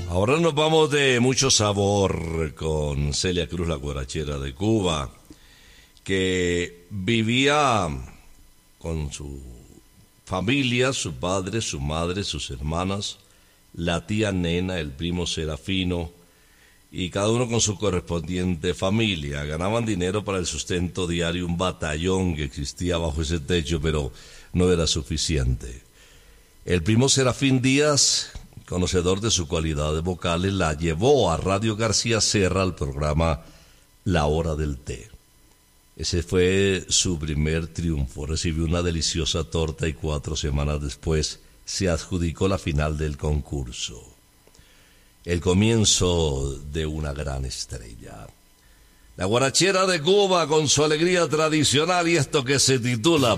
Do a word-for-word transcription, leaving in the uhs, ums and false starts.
Ahora nos vamos de mucho sabor con Celia Cruz, la guarachera de Cuba, que vivía con su familia, su padre, su madre, sus hermanas, la tía Nena, el primo Serafino, y cada uno con su correspondiente familia. Ganaban dinero para el sustento diario, un batallón que existía bajo ese techo, pero no era suficiente. El primo Serafín Díaz, conocedor de su cualidad de vocales, la llevó a Radio García Serra al programa La Hora del Té. Ese fue su primer triunfo. Recibió una deliciosa torta y cuatro semanas después se adjudicó la final del concurso. El comienzo de una gran estrella. La guarachera de Cuba con su alegría tradicional y esto que se titula